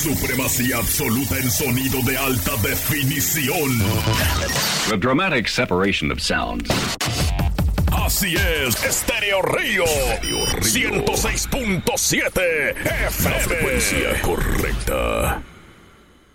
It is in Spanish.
Supremacía absoluta en sonido de alta definición. The dramatic separation of sounds. Así es, Estéreo Río. 106.7 FM. La frecuencia correcta.